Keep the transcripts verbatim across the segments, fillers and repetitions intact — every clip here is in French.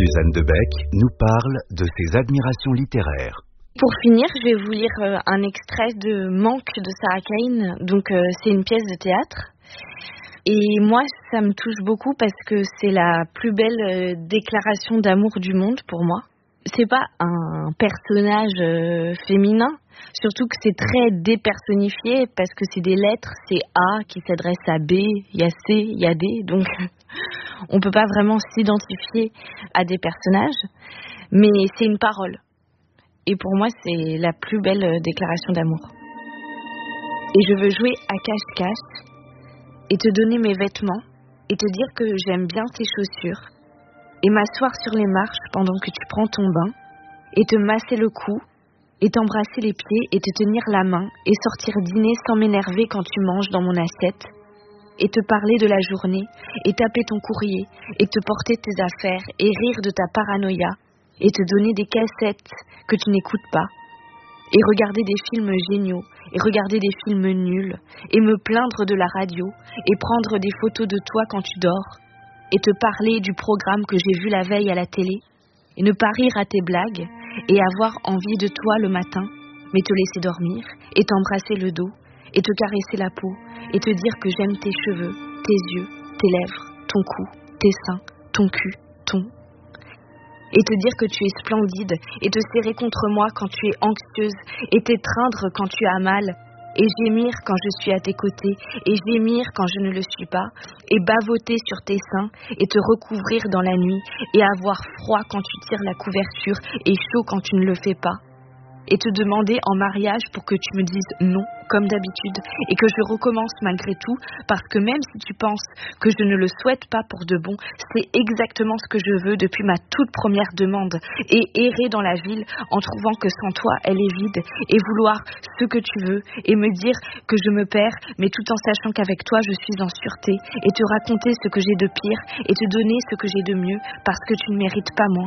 Suzanne Debec nous parle de ses admirations littéraires. Pour finir, je vais vous lire euh, un extrait de Manque de Sarah Kane. Donc, euh, c'est une pièce de théâtre. Et moi, ça me touche beaucoup parce que c'est la plus belle euh, déclaration d'amour du monde pour moi. C'est pas un personnage euh, féminin, surtout que c'est très dépersonnifié parce que c'est des lettres, c'est A qui s'adresse à B, il y a C, il y a D, donc on peut pas vraiment s'identifier à des personnages, mais c'est une parole. Et pour moi, c'est la plus belle euh, déclaration d'amour. Et je veux jouer à cache-cache et te donner mes vêtements et te dire que j'aime bien tes chaussures et m'asseoir sur les marches pendant que tu prends ton bain et te masser le cou et t'embrasser les pieds et te tenir la main et sortir dîner sans m'énerver quand tu manges dans mon assiette et te parler de la journée et taper ton courrier et te porter tes affaires et rire de ta paranoïa et te donner des cassettes que tu n'écoutes pas et regarder des films géniaux et regarder des films nuls et me plaindre de la radio et prendre des photos de toi quand tu dors et te parler du programme que j'ai vu la veille à la télé et ne pas rire à tes blagues et avoir envie de toi le matin mais te laisser dormir et t'embrasser le dos et te caresser la peau et te dire que j'aime tes cheveux, tes yeux, tes lèvres, ton cou, tes seins, ton cul, ton... et te dire que tu es splendide, et te serrer contre moi quand tu es anxieuse, et t'étreindre quand tu as mal, et gémir quand je suis à tes côtés, et gémir quand je ne le suis pas, et bavoter sur tes seins, et te recouvrir dans la nuit, et avoir froid quand tu tires la couverture, et chaud quand tu ne le fais pas. Et te demander en mariage pour que tu me dises non, comme d'habitude, et que je recommence malgré tout, parce que même si tu penses que je ne le souhaite pas pour de bon, c'est exactement ce que je veux depuis ma toute première demande, et errer dans la ville en trouvant que sans toi, elle est vide, et vouloir ce que tu veux, et me dire que je me perds, mais tout en sachant qu'avec toi, je suis en sûreté, et te raconter ce que j'ai de pire, et te donner ce que j'ai de mieux, parce que tu ne mérites pas moins.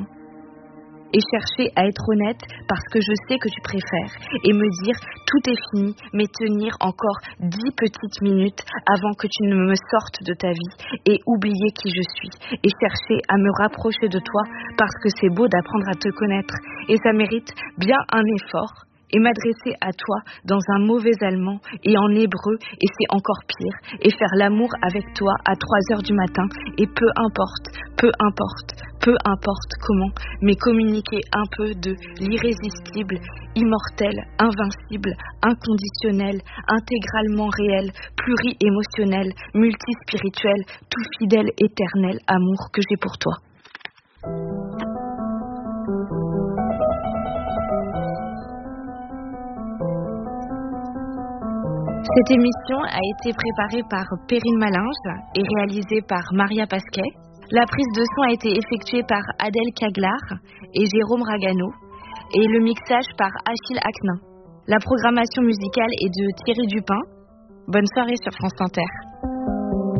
Et chercher à être honnête parce que je sais que tu préfères et me dire tout est fini mais tenir encore dix petites minutes avant que tu ne me sortes de ta vie et oublier qui je suis et chercher à me rapprocher de toi parce que c'est beau d'apprendre à te connaître et ça mérite bien un effort et m'adresser à toi dans un mauvais allemand et en hébreu et c'est encore pire et faire l'amour avec toi à trois heures du matin et peu importe, peu importe peu importe comment, mais communiquer un peu de l'irrésistible, immortel, invincible, inconditionnel, intégralement réel, pluri-émotionnel, multispirituel, tout fidèle, éternel amour que j'ai pour toi. Cette émission a été préparée par Perrine Malinge et réalisée par Maria Pasquet. La prise de son a été effectuée par Adèle Caglar et Jérôme Ragano et le mixage par Achille Aknin. La programmation musicale est de Thierry Dupin. Bonne soirée sur France Inter.